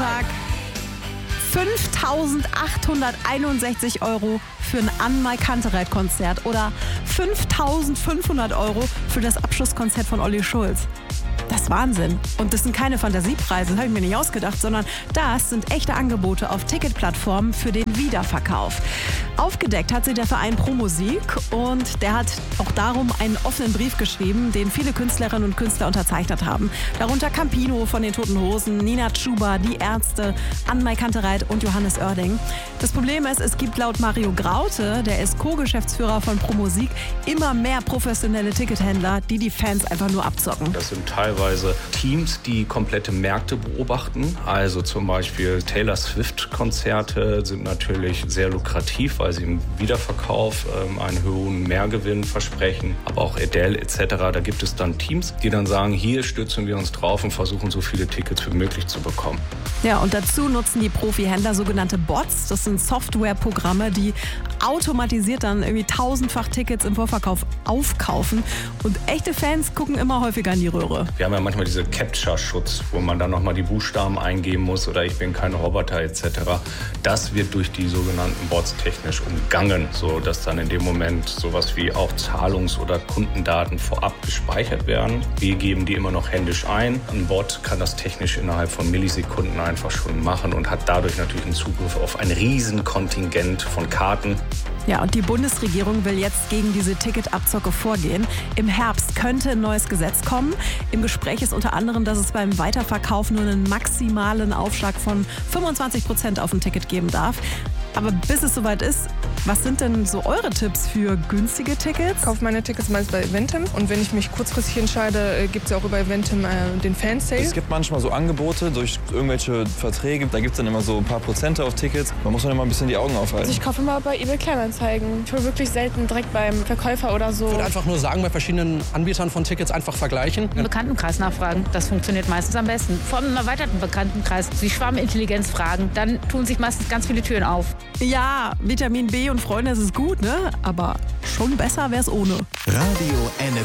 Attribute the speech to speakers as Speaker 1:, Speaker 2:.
Speaker 1: Sonntag 5.861 € für ein Anmal Kantereit-Konzert oder 5.500 € für das Abschlusskonzert von Olli Schulz. Das ist Wahnsinn. Und das sind keine Fantasiepreise, das habe ich mir nicht ausgedacht, sondern das sind echte Angebote auf Ticketplattformen für den Wiederverkauf. Aufgedeckt hat sie der Verein Pro Musik und der hat auch darum einen offenen Brief geschrieben, den viele Künstlerinnen und Künstler unterzeichnet haben. Darunter Campino von den Toten Hosen, Nina Chuba, die Ärzte, Anmal Kantereit und Johannes Oerding. Das Problem ist, es gibt laut Mario Graute, der ist Co-Geschäftsführer von Pro Musik, immer mehr professionelle Tickethändler, die Fans einfach nur abzocken.
Speaker 2: Das sind teilweise Teams, die komplette Märkte beobachten. Also zum Beispiel Taylor Swift-Konzerte sind natürlich sehr lukrativ, weil sie im Wiederverkauf einen hohen Mehrgewinn versprechen. Aber auch Adele etc. Da gibt es dann Teams, die dann sagen, hier stürzen wir uns drauf und versuchen so viele Tickets wie möglich zu bekommen.
Speaker 1: Ja, und dazu nutzen die Profi-Händler sogenannte Bots. Das sind Softwareprogramme, die automatisiert dann irgendwie 1000-fach Tickets im Vorverkauf aufkaufen. Und echte Fans gucken immer häufiger in die Röhre.
Speaker 2: Wir haben ja manchmal diese Capture-Schutz, wo man dann nochmal die Buchstaben eingeben muss oder ich bin kein Roboter etc. Das wird durch die sogenannten Bots technisch umgangen, sodass dann in dem Moment sowas wie auch Zahlungs- oder Kundendaten vorab gespeichert werden. Wir geben die immer noch händisch ein. Ein Bot kann das technisch innerhalb von Millisekunden einfach schon machen und hat dadurch natürlich einen Zugriff auf ein Riesenkontingent von Karten.
Speaker 1: Ja, und die Bundesregierung will jetzt gegen diese Ticketabzocke vorgehen. Im Herbst könnte ein neues Gesetz kommen. Im Gespräch ist unter anderem, dass es beim Weiterverkauf nur einen maximalen Aufschlag von 25% auf ein Ticket geben darf. Aber bis es soweit ist, was sind denn so eure Tipps für günstige Tickets?
Speaker 3: Ich kaufe meine Tickets meist bei Eventim und wenn ich mich kurzfristig entscheide, gibt es ja auch über Eventim den Fansale.
Speaker 4: Es gibt manchmal so Angebote durch irgendwelche Verträge, da gibt es dann immer so ein paar Prozente auf Tickets. Man muss dann immer ein bisschen die Augen aufhalten.
Speaker 3: Also ich kaufe immer bei eBay Kleinanzeigen. Ich hole wirklich selten direkt beim Verkäufer oder so.
Speaker 5: Ich würde einfach nur sagen, bei verschiedenen Anbietern von Tickets einfach vergleichen.
Speaker 6: Im Bekanntenkreis nachfragen, das funktioniert meistens am besten. Vor allem im erweiterten Bekanntenkreis, die Schwarmintelligenz fragen, dann tun sich meistens ganz viele Türen auf.
Speaker 1: Ja, Vitamin B und Freunde, das ist gut, ne? Aber schon besser wär's ohne.
Speaker 7: Radio